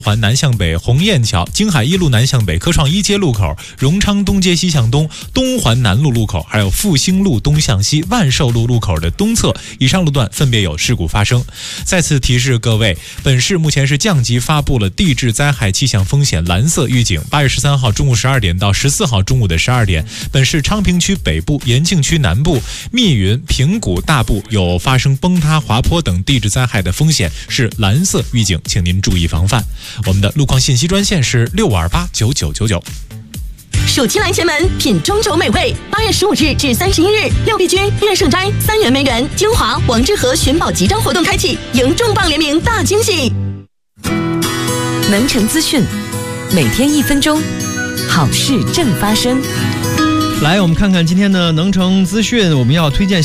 环南向北鸿雁桥、京海一路南向北科创一街路口、荣昌东街西向东、东环南路路口，还有复兴路东向西、万寿路路口的东侧以上路段分别有事故发生。再次提示各位，本市目前是降级发布了地质灾害气象风险蓝色预警。8月13号中午12点到14号中午的12点，本市昌平区北部、延庆区南部、密云、平谷大部有发生崩塌、滑坡等地质灾害的风险是蓝色预警，请您注意防范。我们的路况信息专线是6289999。 暑期来前门品中轴美味，8月15日至31日，六必居、乐盛斋、三元梅园、金华、王致和寻宝集章活动开启，迎重磅联名大惊喜。 能城资讯，每天1分钟，好事正发生。 来，我们看看今天的能城资讯，我们要推荐